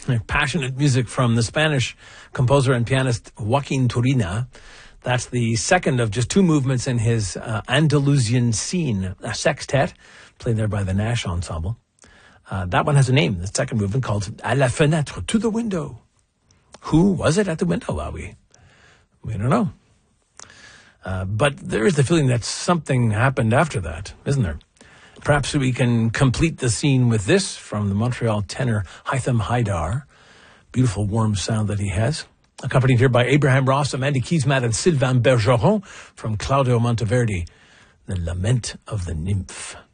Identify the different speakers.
Speaker 1: Passionate music from the Spanish composer and pianist Joaquin Turina. That's the second of just two movements in his Andalusian Scene, a sextet, played there by the Nash Ensemble. That one has a name, the second movement, called À la fenêtre, to the window. Who was it at the window, Well, we don't know. But there is the feeling that something happened after that, isn't there? Perhaps we can complete the scene with this from the Montreal tenor Hytham Haidar. Beautiful, warm sound that he has. Accompanied here by Abraham Ross, Amanda Keesmaat, and Sylvain Bergeron from Claudio Monteverdi, The Lament of the Nymph.